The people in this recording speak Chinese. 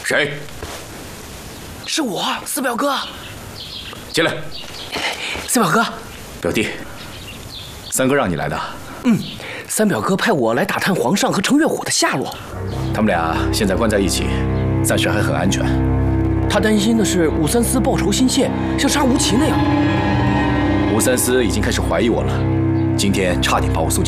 谁？ 是我，四表哥。 进来。 四表哥， 表弟，三哥让你来的。 三表哥派我来打探皇上和程月虎的下落。 他们俩现在关在一起，暂时还很安全。 他担心的是武三思报仇心切，像杀吴奇那样。 武三思已经开始怀疑我了，今天差点把我送进